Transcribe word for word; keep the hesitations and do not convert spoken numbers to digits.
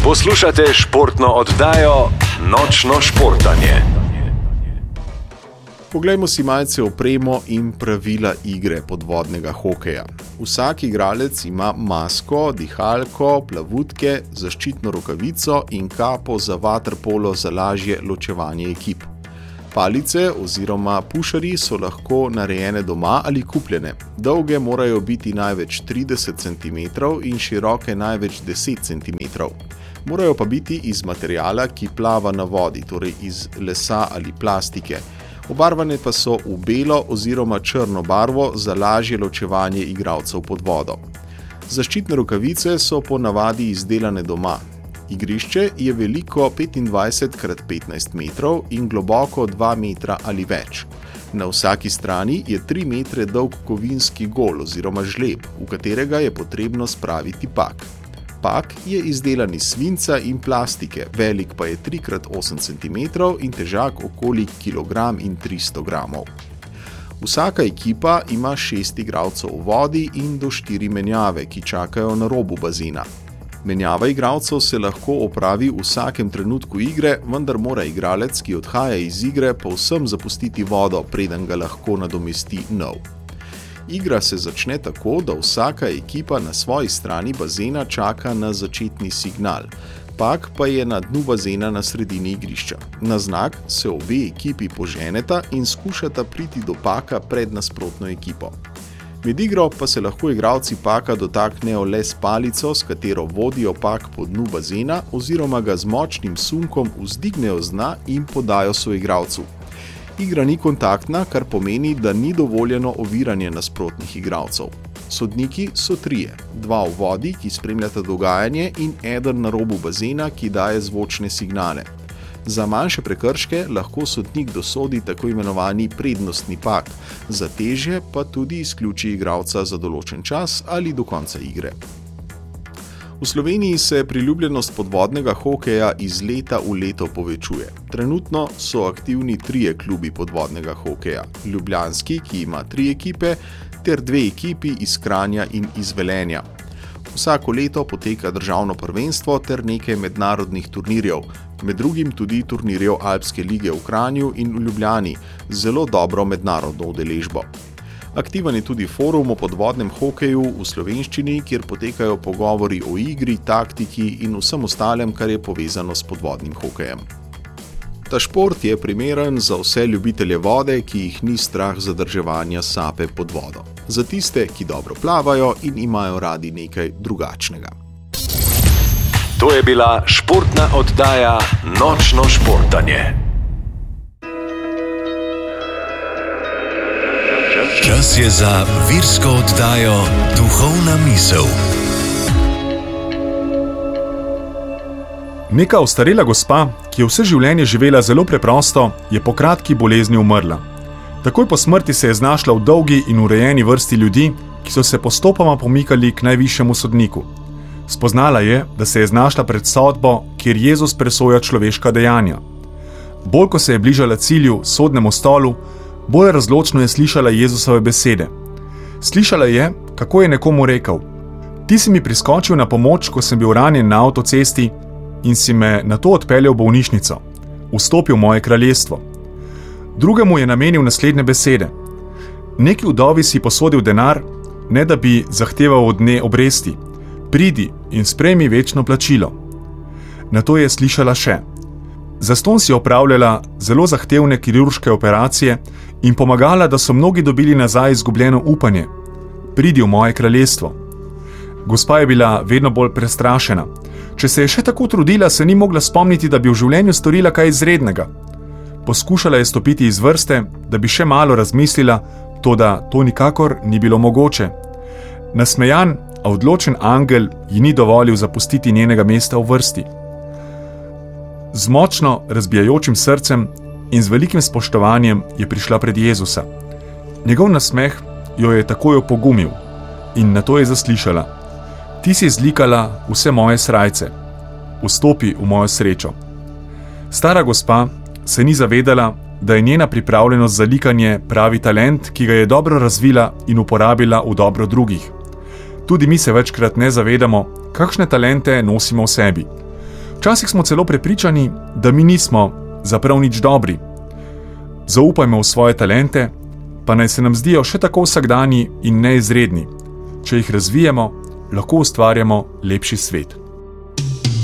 Poslušate športno oddajo Nočno športanje. Poglejmo si malce opremo in pravila igre podvodnega hokeja. Vsak igralec ima masko, dihalko, plavutke, zaščitno rokavico in kapo za vaterpolo za lažje ločevanje ekip. Palice oziroma pušarji so lahko narejene doma ali kupljene. Dolge morajo biti največ trideset centimetrov in široke največ deset centimetrov. Morajo pa biti iz materiala, ki plava na vodi, torej iz lesa ali plastike. Obarvane pa so v belo oziroma črno barvo za lažje ločevanje igralcev pod vodo. Zaščitne rokavice so po navadi izdelane doma. Igrišče je veliko petindvajset krat petnajst metrov in globoko dva metra ali več. Na vsaki strani je tri metre dolg kovinski gol oziroma žleb, v katerega je potrebno spraviti pak. Pak je izdelan iz svinca in plastike, velik pa je tri krat osem centimetrov in težak okoli kilogram in tristo gramov. Vsaka ekipa ima šest igralcev v vodi in do štiri menjave, ki čakajo na robu bazena. Menjava igralcev se lahko opravi v vsakem trenutku igre, vendar mora igralec, ki odhaja iz igre, povsem zapustiti vodo, preden ga lahko nadomesti nov. Igra se začne tako, da vsaka ekipa na svoji strani bazena čaka na začetni signal. Pak pa je na dnu bazena na sredini igrišča. Na znak se obe ekipi poženeta in skušata priti do paka pred nasprotno ekipo. Med igro pa se lahko igralci paka dotaknejo le s palico, s katero vodijo pak po dnu bazena oziroma ga z močnim sunkom vzdignejo z dna in podajo soigralcu. Igra ni kontaktna, kar pomeni, da ni dovoljeno oviranje nasprotnih igralcev. Sodniki so trije, dva v vodi, ki spremljata dogajanje, in eden na robu bazena, ki daje zvočne signale. Za manjše prekrške lahko sodnik dosodi tako imenovani prednostni pak, za težje pa tudi izključi igralca za določen čas ali do konca igre. V Sloveniji se priljubljenost podvodnega hokeja iz leta v leto povečuje. Trenutno so aktivni trije klubi podvodnega hokeja. Ljubljanski, ki ima tri ekipe, ter dve ekipi iz Kranja in iz Velenja. Vsako leto poteka državno prvenstvo ter nekaj mednarodnih turnirjev, med drugim tudi turnirjev Alpske lige v Kranju in v Ljubljani, z zelo dobro mednarodno udeležbo. Aktiven je tudi forum o podvodnem hokeju v slovenščini, kjer potekajo pogovori o igri, taktiki in vsem ostalem, kar je povezano s podvodnim hokejem. Ta šport je primeren za vse ljubitelje vode, ki jih ni strah zadrževanja sape pod vodo. Za tiste, ki dobro plavajo in imajo radi nekaj drugačnega. To je bila športna oddaja Nočno športanje. Čas je za virsko oddajo Duhovna misel. Neka ostarela gospa, ki je vse življenje živela zelo preprosto, je po kratki bolezni umrla. Takoj po smrti se je znašla v dolgi in urejeni vrsti ljudi, ki so se postopoma pomikali k najvišjemu sodniku. Spoznala je, da se je znašla pred sodbo, kjer Jezus presoja človeška dejanja. Bolj ko se je bližala cilju, sodnemu stolu, bolj razločno je slišala Jezusove besede. Slišala je, kako je nekomu rekel: "Ti si mi priskočil na pomoč, ko sem bil ranjen na avtocesti in si me nato odpeljal v bolnišnico. Vstopi v moje kraljestvo." Drugemu je namenil naslednje besede: "Neki vdovi si posodil denar, ne da bi zahteval od nje obresti. Pridi in sprejmi večno plačilo." Nato je slišala še: "Zastonj si opravljala zelo zahtevne kirurške operacije in pomagala, da so mnogi dobili nazaj izgubljeno upanje. Pridi v moje kraljestvo." Gospa je bila vedno bolj prestrašena. Če se je še tako trudila, se ni mogla spomniti, da bi v življenju storila kaj izrednega. Poskušala je stopiti iz vrste, da bi še malo razmislila, toda to nikakor ni bilo mogoče. Nasmejan, a odločen angel ji ni dovolil zapustiti njenega mesta v vrsti. Z močno razbijajočim srcem in z velikim spoštovanjem je prišla pred Jezusa. Njegov nasmeh jo je takoj opogumil in nato je zaslišala: "Ti si zlikala vse moje srajce. Vstopi v mojo srečo." Stara gospa se ni zavedala, da je njena pripravljenost za likanje pravi talent, ki ga je dobro razvila in uporabila v dobro drugih. Tudi mi se večkrat ne zavedamo, kakšne talente nosimo v sebi. Včasih smo celo prepričani, da mi nismo za prav nič dobri. Zaupajmo v svoje talente, pa naj se nam zdijo še tako vsakdanji in neizredni. Če jih razvijemo, lahko ustvarjamo lepši svet.